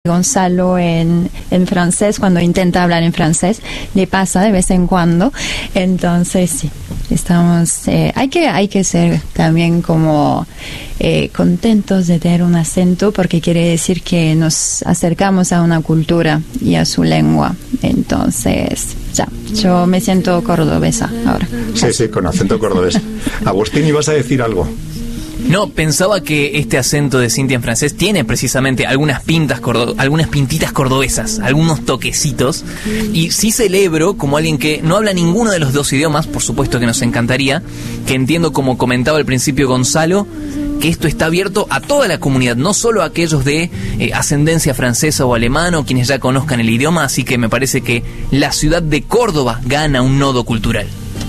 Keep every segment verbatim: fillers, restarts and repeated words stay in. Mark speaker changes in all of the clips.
Speaker 1: Gonzalo en, en francés, cuando intenta hablar en francés, le pasa de vez en cuando. Entonces, sí, estamos... Eh, hay que hay que ser también como eh, contentos de tener un acento, porque quiere decir que nos acercamos a una cultura y a su lengua. Entonces, ya, yo me siento cordobesa ahora.
Speaker 2: Sí, sí, con acento cordobés. Agustín, ¿ibas a decir algo?
Speaker 3: No, pensaba que este acento de Cintia en francés tiene precisamente algunas pintas cordo- algunas pintitas cordobesas, algunos toquecitos, y sí celebro, como alguien que no habla ninguno de los dos idiomas, por supuesto que nos encantaría, que entiendo, como comentaba al principio Gonzalo, que esto está abierto a toda la comunidad, no solo a aquellos de eh, ascendencia francesa o alemana o quienes ya conozcan el idioma, así que me parece que la ciudad de Córdoba gana un nodo cultural.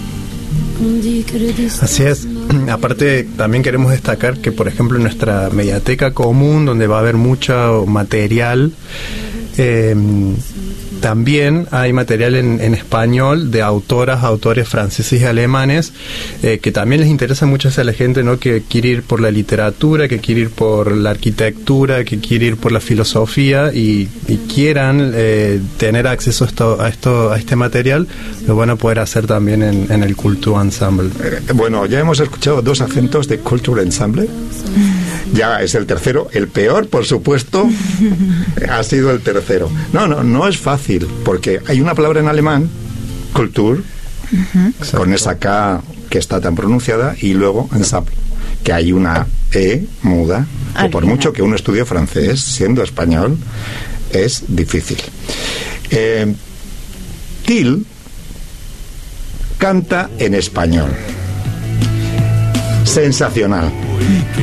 Speaker 4: Así es. Aparte, también queremos destacar que, por ejemplo, en nuestra mediateca común, donde va a haber mucho material, eh, también hay material en, en español de autoras, autores franceses y alemanes, eh, que también les interesa mucho a la gente, ¿no?, que quiere ir por la literatura, que quiere ir por la arquitectura, que quiere ir por la filosofía y, y quieran eh, tener acceso a esto, a esto, a este material, lo van a poder hacer también en, en el Culture Ensemble.
Speaker 2: Eh, bueno, ya hemos escuchado dos acentos de Culture Ensemble. Ya es el tercero, el peor, por supuesto, ha sido el tercero. No, no, no es fácil, porque hay una palabra en alemán, Kultur, uh-huh, con esa K que está tan pronunciada, y luego ensemble, que hay una E muda, que por mucho que uno estudie francés, siendo español, es difícil. Eh, Till canta en español. Sensacional.